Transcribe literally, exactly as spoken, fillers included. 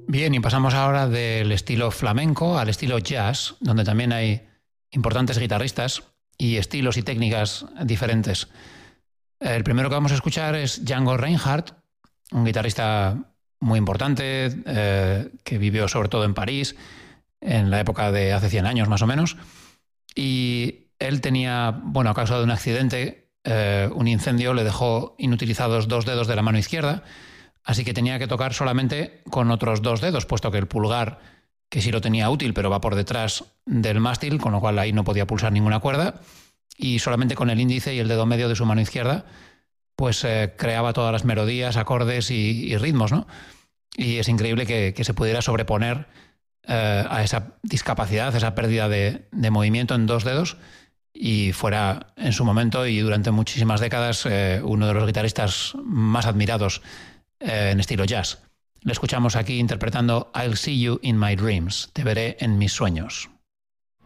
Bien, y pasamos ahora del estilo flamenco al estilo jazz, donde también hay importantes guitarristas y estilos y técnicas diferentes. El primero que vamos a escuchar es Django Reinhardt, un guitarrista muy importante eh, que vivió sobre todo en París en la época de hace cien años más o menos. Y él tenía, bueno, a causa de un accidente, eh, un incendio le dejó inutilizados dos dedos de la mano izquierda, así que tenía que tocar solamente con otros dos dedos, puesto que el pulgar, que sí lo tenía útil, pero va por detrás del mástil, con lo cual ahí no podía pulsar ninguna cuerda, y solamente con el índice y el dedo medio de su mano izquierda, pues eh, creaba todas las melodías, acordes y, y ritmos, ¿no? Y es increíble que, que se pudiera sobreponer eh, a esa discapacidad, esa pérdida de, de movimiento en dos dedos, y fuera en su momento y durante muchísimas décadas eh, uno de los guitarristas más admirados eh, en estilo jazz. Le escuchamos aquí interpretando I'll See You in My Dreams, te veré en mis sueños.